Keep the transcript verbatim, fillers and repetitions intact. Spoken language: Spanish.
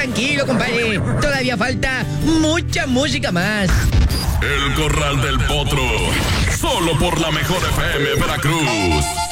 tranquilo, compadre. Todavía falta mucha música más. El Corral del Potro. Solo por la Mejor F M Veracruz.